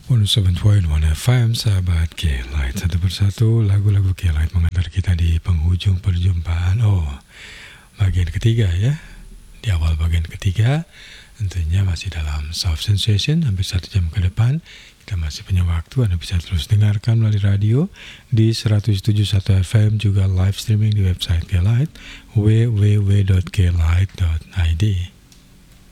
107.1 FM, sahabat K-Light. Satu persatu lagu-lagu K-Light mengantar kita di penghujung perjumpaan. Bagian ketiga ya. Di awal bagian ketiga, tentunya masih dalam Soft Sensation, hampir 1 jam ke depan. Kita masih punya waktu, Anda bisa terus dengarkan melalui radio di 107.1 FM, juga live streaming di website K-Light, www.klight.id.